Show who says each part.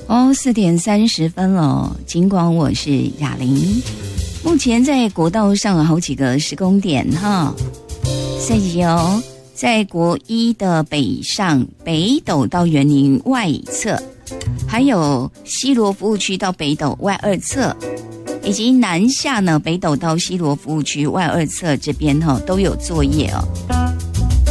Speaker 1: 4:30了，尽管我是雅玲。目前在国道上有好几个施工点哈，在国一的北上北斗到园林外侧，还有西螺服务区到北斗外二侧，以及南下呢北斗到西螺服务区外二侧这边都有作业哦。